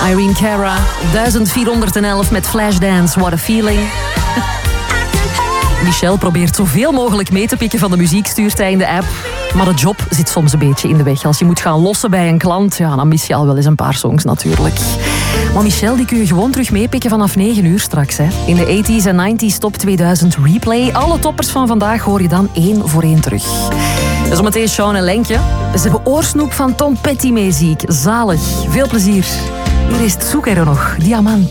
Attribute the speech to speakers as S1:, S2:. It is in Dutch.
S1: Irene Cara, 1411 met Flashdance, What a Feeling. Michel probeert zoveel mogelijk mee te pikken van de muziek, stuurt hij in de app. Maar de job zit soms een beetje in de weg. Als je moet gaan lossen bij een klant, ja, dan mis je al wel eens een paar songs natuurlijk. Maar Michel, die kun je gewoon terug meepikken vanaf 9 uur straks. Hè. In de 80s en 90s Top 2000 Replay. Alle toppers van vandaag hoor je dan 1 voor 1 terug. Zometeen Sean en Lenkje. Ze hebben oorsnoep van Tom Petty mee, zie ik. Zalig. Veel plezier. Hier is het Zoek er nog. Diamant.